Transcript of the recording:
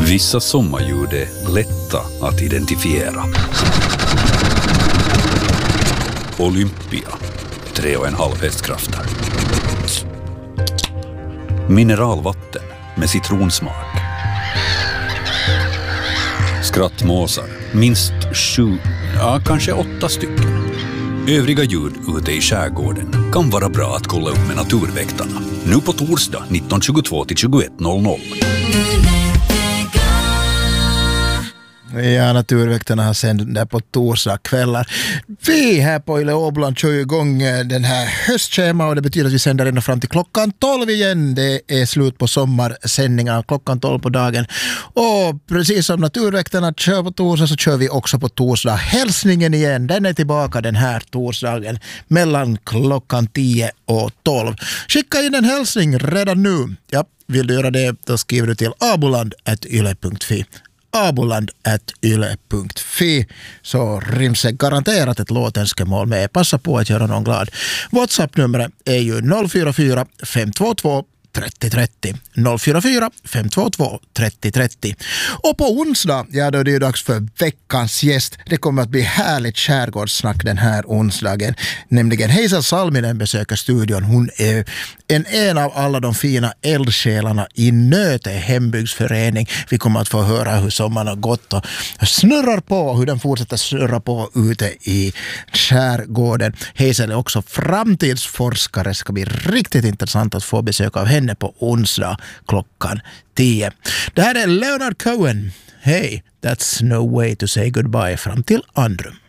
Vissa sommarljud är lätta att identifiera. Olympia, 3,5 hästkrafter. Mineralvatten med citronsmak. Skrattmåsar, minst 7, kanske 8 stycken. Övriga ljud ute i skärgården kan vara bra att kolla upp med Naturväktarna. Nu på torsdag 19.22 till 21.00. Ja, Naturväktarna har sänt där på torsdagskvällar. Vi här på Yle Åboland kör ju igång den här höstschema och det betyder att vi sänder ända fram till klockan 12 igen. Det är slut på sommarsändningar klockan 12 på dagen. Och precis som Naturväktarna kör på torsdag så kör vi också på torsdag. Hälsningen igen, den är tillbaka den här torsdagen mellan klockan 10 och 12. Skicka in en hälsning redan nu. Ja, vill du göra det då skriver du till aboland@yle.fi. aboland@yle.fi så ryms det garanterat ett låtönskemål med. Passa på att göra någon glad. WhatsApp-numret är ju 044 522 3030. 044 522 3030. Och på onsdag, ja då är det ju dags för veckans gäst. Det kommer att bli härligt skärgårdssnack den här onsdagen. Nämligen Heisa Salminen besöker studion. Hon är en av alla de fina eldsjälarna i Nöte hembygdsförening. Vi kommer att få höra hur sommaren har gått och snurrar på, hur den fortsätter snurra på ute i skärgården. Heisa är också framtidsforskare. Det ska bli riktigt intressant att få besök av henne på onsdag klockan 10. Det här är Leonard Cohen. Hey, that's no way to say goodbye fram till Andrum.